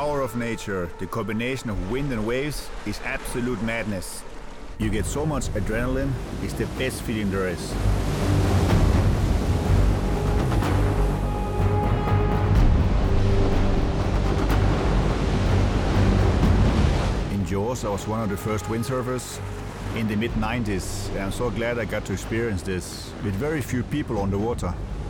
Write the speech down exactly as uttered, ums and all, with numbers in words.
power of nature, the combination of wind and waves, is absolute madness. You get so much adrenaline, it's the best feeling there is. In Jaws, I was one of the first windsurfers in the mid nineties, and I'm so glad I got to experience this with very few people on the water.